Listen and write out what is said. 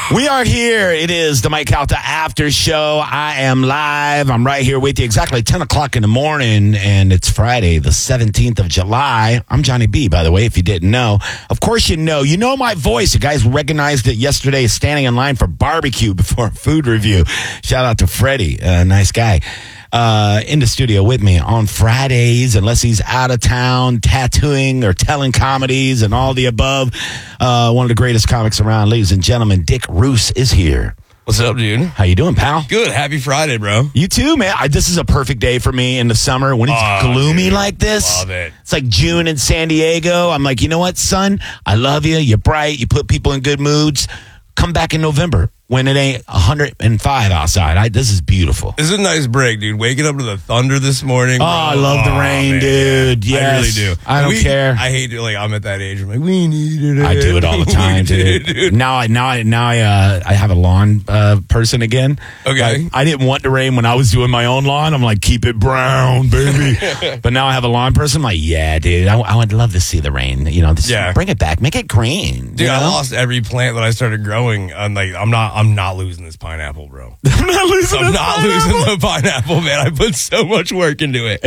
We are here. It is the Mike Calta After Show. I am live. I'm right here with you exactly 10 o'clock in the morning, and it's Friday, the 17th of July. I'm Johnny B, by the way, if you didn't know. Of course you know. You know my voice. You guys recognized it yesterday standing in line for barbecue before a food review. Shout out to Freddie, a nice guy. In the studio with me on Fridays, unless he's out of town tattooing or telling comedies and all the above. One of the greatest comics around, ladies and gentlemen, Dick Roos is here. What's up, dude? How you doing, pal? Good. Happy Friday, bro. You too, man. This is a perfect day for me in the summer when it's gloomy like this. Love it. It's like June in San Diego. I'm like, you know what, son? I love you. You're bright. You put people in good moods. Come back in November when it ain't 105 outside. This is beautiful. This is a nice break, dude. Waking up to the thunder this morning. Oh, I love the rain, man. dude. Yes. I really do. I don't care. I hate it. Like, I'm at that age. I'm like, we needed it. I do it all the time, dude. Now I have a lawn person again. Okay. Like, I didn't want the rain when I was doing my own lawn. I'm like, keep it brown, baby. But now I have a lawn person. I'm like, yeah, dude. I would love to see the rain. You know, bring it back, make it green. Dude, I lost every plant that I started growing. I'm like, I'm not losing this pineapple, bro. I'm not losing the pineapple, man. I put so much work into it.